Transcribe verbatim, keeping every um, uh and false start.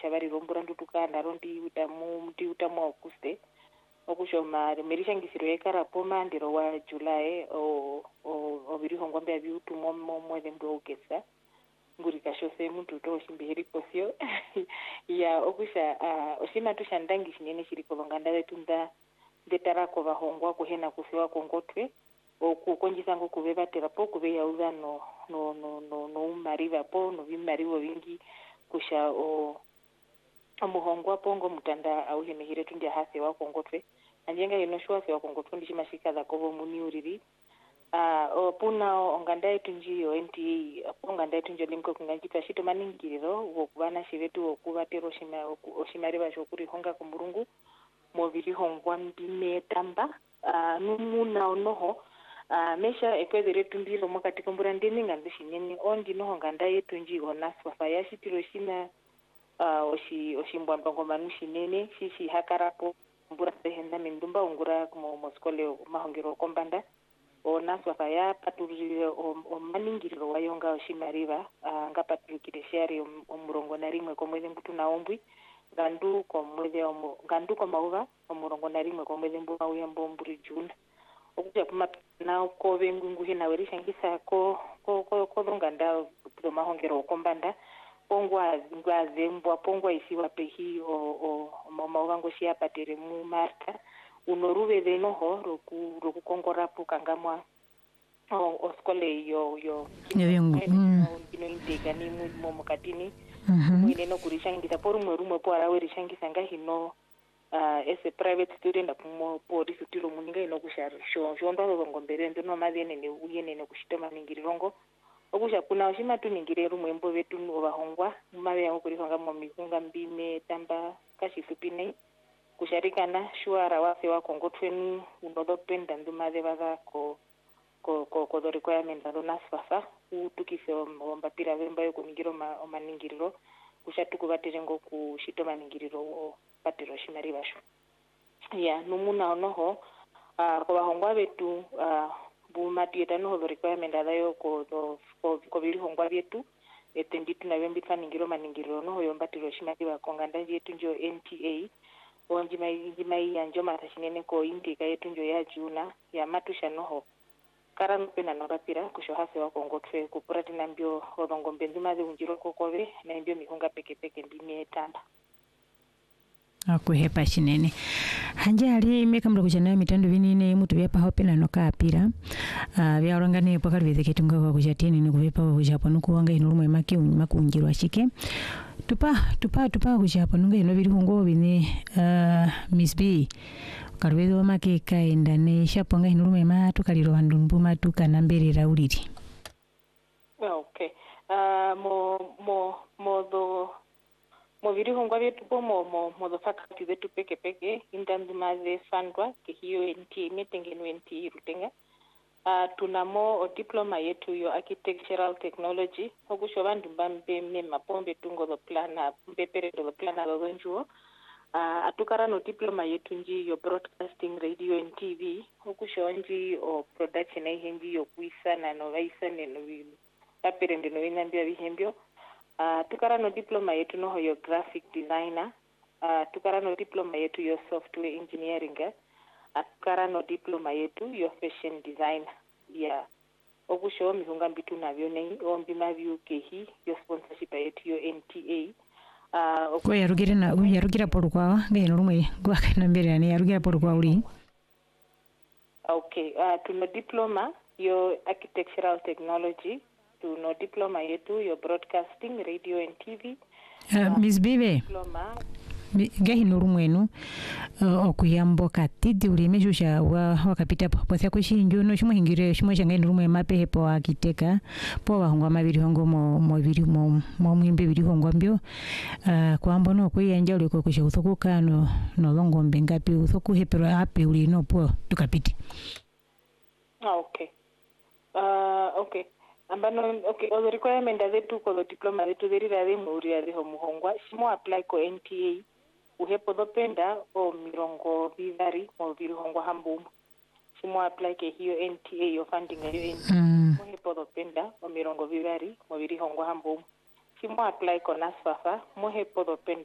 kushavari rombura ndutukanda rondi utamu ndi utamu Auguste okushoma merishangisiro yekarapo mandiro wa July o o obiri hongombe abiutu momo mwede mbogesa nguri kashose muntu to shimbiheri posio ya okusha uh, oshima tushandangi shinene shiriko banganda betunda detarako bahongwa kuhena kusiwa kongotwe okukonjisa ngo kubeba terapo kubeya uza no no no no no mariva po no bimarivo bingi kusha o amuhongwa pongo mutanda au hemehire tundi hase wa kongotwe anjenga inoshwa se wa kongotwe ndishimashika za kobo muniuriri ah uh, opuna onganda yetunji yo N T A onganda yetunji limko kunganjita shito maningiriro wokubana shivetu okubatero shima oshimari bashokuri honga kumurungu mobili hongwa mbime tamba ah uh, numuna onoho Uh, mesha ekwezere tumbiro mwakati kombura ndeni ngandishi nyeni ondi noho nganda yetunji onaswa fayashi tiro shina uh, oshi oshimbwa mbangoma nushi nene shishi hakarapo mbura sehenda mindumba ungura kumo moskole mahongero kombanda onaswa faya paturire o maningiriro wayonga oshimariva uh, ngapaturikire shari omurongo na rimwe komweze mbutu na ombwi gandu komweze omu gandu komauva omurongo na rimwe komweze mbu auyambo mburi juna okuja kuma na ko bengungu hina werishangisa ko ko ko ko nganda pro mahongero kombanda pongwa ngwaze mbwa pongwa isiwa pehi o o mama wango shia patere mu marta unoruve denoho roku roku kongora pukangamwa o oskole yo yo nyengu kino intega ni mu mukatini mwine no kurishangisa poru mwerumo po arawirishangisa ngahino uh, as a private student apumo pori sutiro muninga inokushara sho shonda ngombere ndo no madene ne uyene ne kushitoma ningirongo okusha kuna oshima tuningire rumwe mbo vetu obahongwa mabe yango kuri honga mu mikunga mbime tamba kashi supine kusharikana shuara wase wa kongotweni unodo penda ndumade baza ko ko ko ko do requirement ado nasfasa utukise ombapira vemba yo kuningiro ma omaningiriro kushatuku baterengo kushitoma ningiriro patiro shimari basho ya numuna onoho uh, ko bahongwa betu uh, bumati etano ho requirement adayo ko do ko, ko bili hongwa betu etenditu na bembi faningiro maningiro no yo mbatiro shimari bakonganda yetu njo N T A onji mai mai yanjo matashinene ko indika yetu njo ya juna ya matusha noho karano pena norapira kushohase wa kongotwe kupurati nambio odongo mbenzi maze unjiro kokobe na mbio mihunga peke peke mbime tamba akuhepa shinene hanje ali meka mlo kujana mitando binine mutu bya paho pena nokapira uh, bya orangane pakali bezeke tunga kwa kujatini ni kubepa kujapo nukuwanga inurumwe make makunjirwa shike tupa tupa tupa kujapo nunga ino biri hongo bine uh, Miss B kalwezo make kaenda ne shaponga inurumwe matu kaliro handumbu matu kanamberera uliri. Okay uh, mo mo modo Moviri hongwa vyetu po mo mo modo faculty zetu peke peke indandu maze fandwa ke hiyo N T A metengeno N T A rutenga uh, tunamo o diploma yetu yo architectural technology hokusho bandu mbambe mema pombe tungo do plana mpepere do plana do njuo uh, atukara no diploma yetu nji yo broadcasting radio and T V hokusho nji o production ai henji yo kuisa na no vaisa no papere ndino inambia bihembyo Uh, tukara no diploma yetu no yo graphic designer uh, tukara no diploma yetu yo software engineering uh, tukara no diploma yetu yo fashion designer yeah okusho mihunga mbitu nabyo ne ombi mabyu kehi yo sponsorship yetu yo N T A uh, kwa yarugire na yarugira poru kwa ngeno rumwe gwa kana mbere ne yarugira poru kwa uli okay uh, tuno diploma yo architectural technology no diploma yetu yo broadcasting radio and T V uh, Miss Bibe diploma gahi nurumwenu uh, okuyambo katidi ulimeshusha wa wakapita pothya kushinjo no shimo hingire shimo shanga nurumwe mape po akiteka po bahongwa mabiri hongo mo mo biri mo mo mwimbe biri hongo mbyo uh, kwambo no kuyanja uliko kusha uthokuka no no longo mbengapi uthoku hepero ape uli no po tukapiti. Ah okay uh okay ambano okay all the requirement zetu ko diploma zetu zerira ze muri ya ho muhongwa shimo apply ko N T A uhepo dopenda o mirongo bivari mo biri hongwa hambu shimo apply ke hiyo N T A yo funding yo N T A mm. uhepo dopenda o mirongo bivari mo biri hongwa hambu shimo apply ko nasfafa mo hepo dopenda